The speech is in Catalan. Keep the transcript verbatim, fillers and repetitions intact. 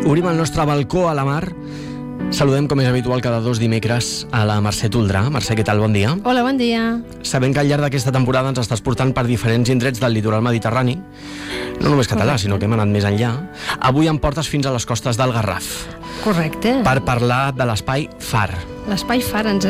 Obrim el nostre balcó a la mar. Saludem, com és habitual, cada dos dimecres a la Mercè Toldrà. Mercè, què tal? Bon dia. Hola, bon dia. Sabem que al llarg d'aquesta temporada ens estàs portant per diferents indrets del litoral mediterrani, no només català, Correcte. sinó que hem anat més enllà. Avui em portes fins a les costes del Garraf Correcte. per parlar de l'espai Far. L'espai Far ens